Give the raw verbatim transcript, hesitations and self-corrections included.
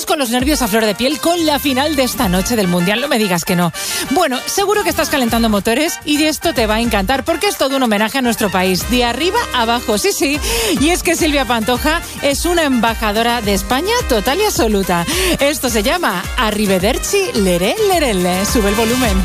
Estamos con los nervios a flor de piel con la final de esta noche del Mundial, no me digas que no. Bueno, seguro que estás calentando motores y esto te va a encantar porque es todo un homenaje a nuestro país, de arriba a abajo, sí, sí. Y es que Silvia Pantoja es una embajadora de España total y absoluta. Esto se llama Arrivederci, leré, lerele. Sube el volumen.